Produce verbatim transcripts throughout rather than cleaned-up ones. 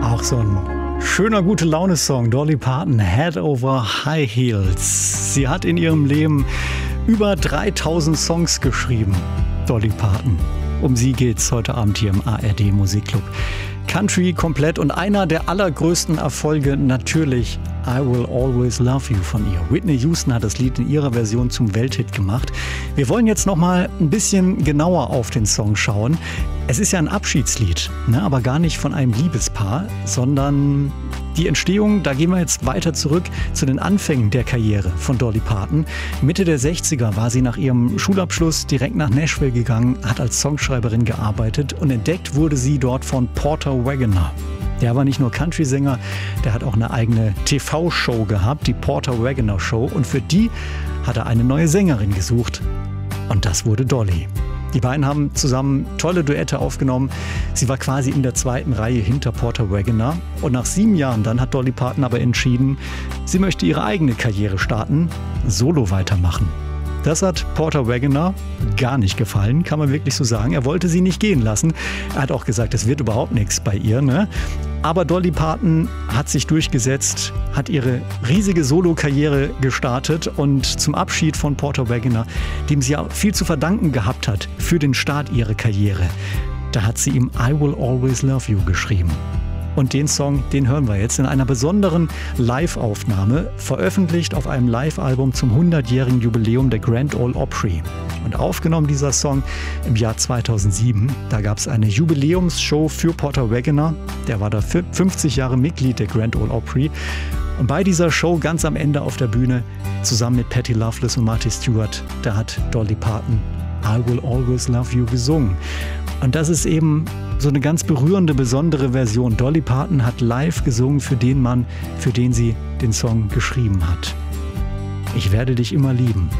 Auch so ein schöner Gute-Laune-Song. Dolly Parton, Head Over High Heels. Sie hat in ihrem Leben über dreitausend Songs geschrieben. Dolly Parton. Um sie geht's heute Abend hier im A R D Musikclub. Country komplett und einer der allergrößten Erfolge natürlich I Will Always Love You von ihr. Whitney Houston hat das Lied in ihrer Version zum Welthit gemacht. Wir wollen jetzt noch mal ein bisschen genauer auf den Song schauen. Es ist ja ein Abschiedslied, ne, aber gar nicht von einem Liebespaar, sondern die Entstehung, da gehen wir jetzt weiter zurück zu den Anfängen der Karriere von Dolly Parton. Mitte der sechziger war sie nach ihrem Schulabschluss direkt nach Nashville gegangen, hat als Songschreiberin gearbeitet und entdeckt wurde sie dort von Porter Wagoner. Der war nicht nur Country-Sänger, der hat auch eine eigene T V-Show gehabt, die Porter Wagoner Show. Und für die hat er eine neue Sängerin gesucht. Und das wurde Dolly. Die beiden haben zusammen tolle Duette aufgenommen. Sie war quasi in der zweiten Reihe hinter Porter Wagoner. Und nach sieben Jahren dann hat Dolly Parton aber entschieden, sie möchte ihre eigene Karriere starten, solo weitermachen. Das hat Porter Wagoner gar nicht gefallen, kann man wirklich so sagen. Er wollte sie nicht gehen lassen. Er hat auch gesagt, es wird überhaupt nichts bei ihr, ne? Aber Dolly Parton hat sich durchgesetzt, hat ihre riesige Solo-Karriere gestartet und zum Abschied von Porter Wagoner, dem sie ja viel zu verdanken gehabt hat für den Start ihrer Karriere, da hat sie ihm I Will Always Love You geschrieben. Und den Song, den hören wir jetzt in einer besonderen Live-Aufnahme, veröffentlicht auf einem Live-Album zum hundertjährigen Jubiläum der Grand Ole Opry. Und aufgenommen dieser Song im Jahr zweitausendsieben. Da gab es eine Jubiläumsshow für Porter Wagoner. Der war da fünfzig Jahre Mitglied der Grand Ole Opry. Und bei dieser Show ganz am Ende auf der Bühne, zusammen mit Patti Loveless und Marty Stewart, da hat Dolly Parton I Will Always Love You gesungen. Und das ist eben so eine ganz berührende, besondere Version. Dolly Parton hat live gesungen für den Mann, für den sie den Song geschrieben hat. Ich werde dich immer lieben.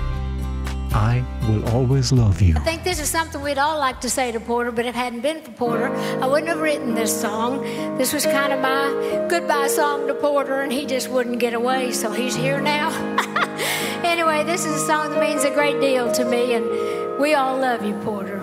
I will always love you. I think this is something we'd all like to say to Porter, but if it hadn't been for Porter, I wouldn't have written this song. This was kind of my goodbye song to Porter, and he just wouldn't get away, so he's here now. Anyway, this is a song that means a great deal to me, and we all love you, Porter.